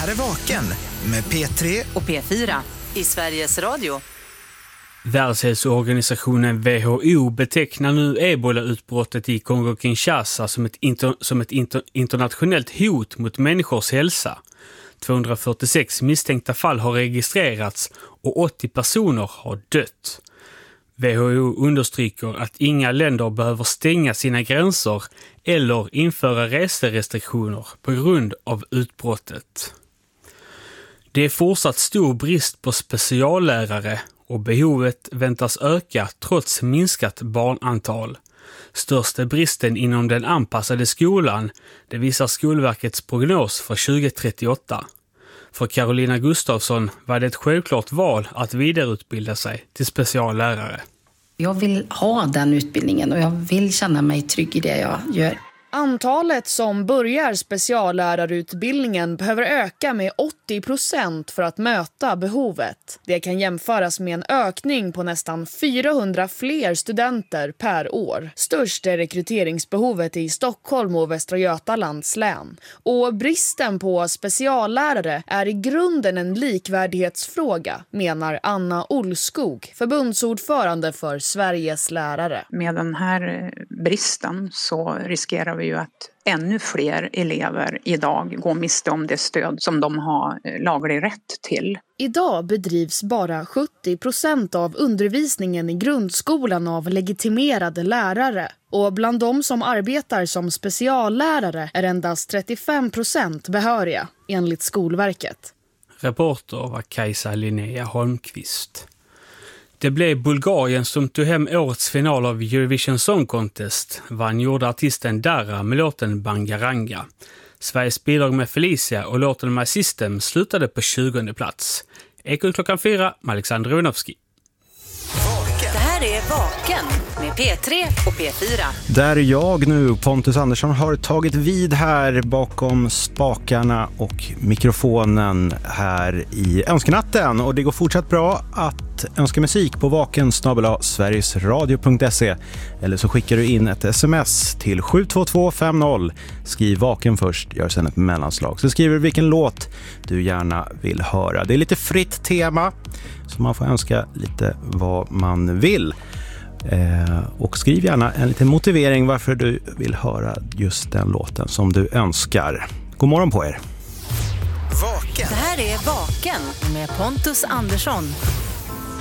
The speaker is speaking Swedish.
här är Vaken med P3 och P4 i Sveriges Radio. Världshälsoorganisationen WHO betecknar nu ebola-utbrottet i Kongo-Kinshasa som ett internationellt hot mot människors hälsa. 246 misstänkta fall har registrerats och 80 personer har dött. WHO understryker att inga länder behöver stänga sina gränser eller införa reserestriktioner på grund av utbrottet. Det är fortsatt stor brist på speciallärare och behovet väntas öka trots minskat barnantal. Störst är bristen inom den anpassade skolan, det visar Skolverkets prognos för 2038. För Carolina Gustafsson var det ett självklart val att vidareutbilda sig till speciallärare. Jag vill ha den utbildningen och jag vill känna mig trygg i det jag gör. Antalet som börjar speciallärarutbildningen behöver öka med 80% för att möta behovet. Det kan jämföras med en ökning på nästan 400 fler studenter per år. Störst är rekryteringsbehovet i Stockholm och Västra Götalands län. Och bristen på speciallärare är i grunden en likvärdighetsfråga, menar Anna Olskog, förbundsordförande för Sveriges lärare. Med den här bristen så riskerar vi ju att ännu fler elever idag går miste om det stöd som de har laglig rätt till. Idag bedrivs bara 70% av undervisningen i grundskolan av legitimerade lärare. Och bland de som arbetar som speciallärare är endast 35% behöriga, enligt Skolverket. Reporter var Kajsa Linnea Holmqvist. Det blev Bulgarien som tog hem årets final av Eurovision Song Contest, vann gjorde artisten Dara med låten Bangaranga. Sveriges bidrag med Felicia och låten My System slutade på 20:e plats. Ekot klockan 4 med Alexander Runovski. Det här är Vaken med P3 och P4. Där jag nu, Pontus Andersson, har tagit vid här bakom spakarna och mikrofonen här i önskenatten. Och det går fortsatt bra att önska musik på vaken@sverigesradio.se eller så skickar du in ett sms till 72250. Skriv Vaken först, gör sen ett mellanslag. Så skriver du vilken låt du gärna vill höra. Det är lite fritt tema så man får önska lite vad man vill. Och skriv gärna en liten motivering varför du vill höra just den låten som du önskar. God morgon på er. Vaken. Det här är Vaken med Pontus Andersson.